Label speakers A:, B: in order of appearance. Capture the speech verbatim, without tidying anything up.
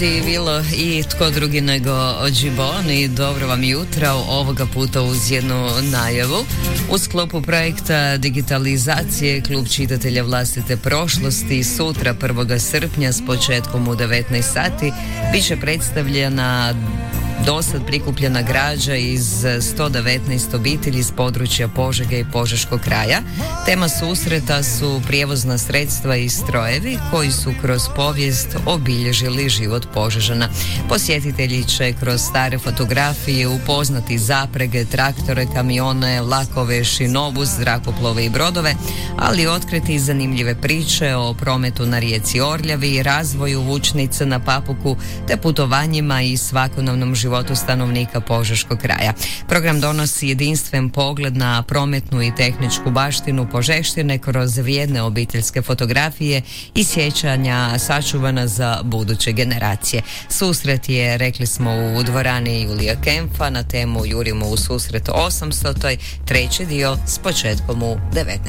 A: Vilo i tko drugi nego Džibon i dobro vam jutro, ovoga puta uz jednu najavu. U sklopu projekta digitalizacije Klub čitatelja vlastite prošlosti sutra prvog srpnja s početkom u devetnaest sati bit će predstavljena dosad prikupljena građa iz sto devetnaest obitelji iz područja Požege i Požeškog kraja. Tema susreta su prijevozna sredstva i strojevi koji su kroz povijest obilježili život Požežana. Posjetitelji će kroz stare fotografije upoznati zaprege, traktore, kamione, vlakove, šinobus, zrakoplove i brodove, ali otkriti zanimljive priče o prometu na rijeci Orljavi, razvoju vučnica na Papuku te putovanjima i svakodnevnom životu životu stanovnika Požeškog kraja. Program donosi jedinstven pogled na prometnu i tehničku baštinu Požeštine kroz vrijedne obiteljske fotografije i sjećanja sačuvana za buduće generacije. Susret je, rekli smo, u dvorani Julija Kempfa na temu Jurimo u susret osamstotoj, treći dio s početkom u devetnaest